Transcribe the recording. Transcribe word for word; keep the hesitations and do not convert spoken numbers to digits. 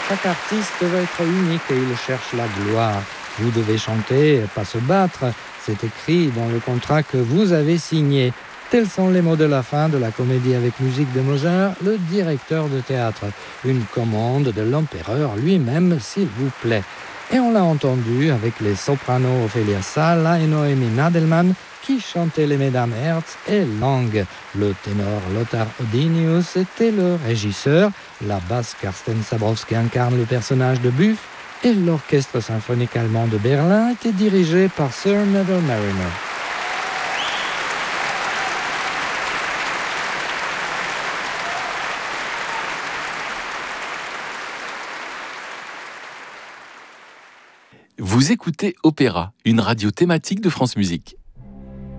Chaque artiste veut être unique et il cherche la gloire. Vous devez chanter, pas se battre. C'est écrit dans le contrat que vous avez signé. Tels sont les mots de la fin de la comédie avec musique de Mozart, le directeur de théâtre. Une commande de l'empereur lui-même, s'il vous plaît. Et on l'a entendu avec les sopranos Ophelia Sala et Noémie Nadelmann qui chantaient les Mesdames Herz et Lang. Le ténor Lothar Odinius était le régisseur, la basse Karsten Sabrowski incarne le personnage de Buff et l'orchestre symphonique allemand de Berlin était dirigé par Sir Neville Marriner. Vous écoutez Opéra, une radio thématique de France Musique.